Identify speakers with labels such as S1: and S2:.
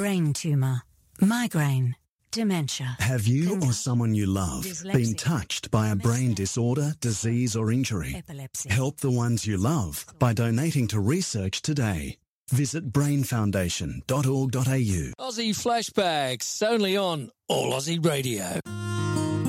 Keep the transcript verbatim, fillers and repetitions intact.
S1: brain tumour, migraine, dementia.
S2: Have you
S1: cancer,
S2: or someone you love
S1: dyslexia,
S2: been touched by a brain disorder, disease or injury?
S1: epilepsy.
S2: Help the ones you love by donating to research today. Visit brain foundation dot org dot a u.
S3: Aussie Flashbacks, only on All Aussie Radio.